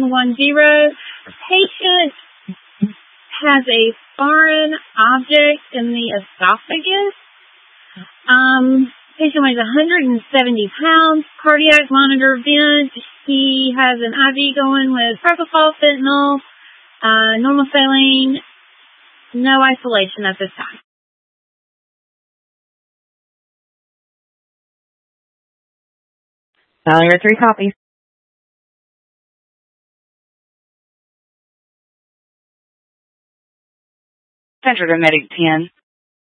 710. Patient has a foreign object in the esophagus. Patient weighs 170 pounds. Cardiac monitor vent. He has an IV going with propofol, fentanyl, normal saline. No isolation at this time. Filing your 3 copies. Center to Medic 10.